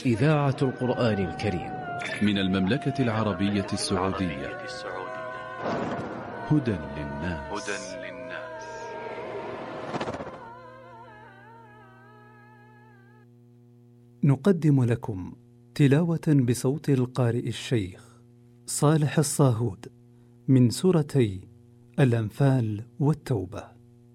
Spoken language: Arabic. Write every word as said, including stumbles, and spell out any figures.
إذاعة القرآن الكريم من المملكة العربية السعودية. هدى للناس. نقدم لكم تلاوة بصوت القارئ الشيخ صالح الصاهود من سورتي الأنفال والتوبة.